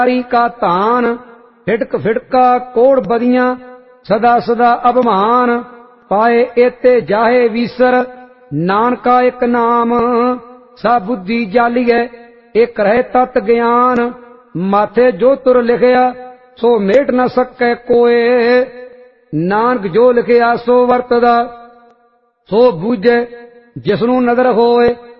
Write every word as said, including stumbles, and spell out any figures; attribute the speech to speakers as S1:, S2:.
S1: का तान, फिटक फिटका कोड़ बदियां, सदा सदा अभिमान, पाए एते जाहे वीसर, नानका एक नाम, सा बुद्धि जालिए एक रहे तत् ज्ञान, माथे जो तुर लिखया सो मेट न सकै कोए, नानक जो लिखया सो वरतदा, सो बूझे जिसनू नदर होए।